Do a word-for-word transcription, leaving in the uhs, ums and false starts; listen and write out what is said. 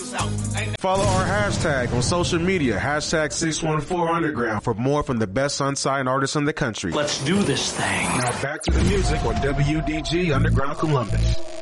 Follow our hashtag on social media, hashtag six one four underground for more from the best unsigned artists in the country. Let's do this thing. Now back to the music on W D G Underground Columbus.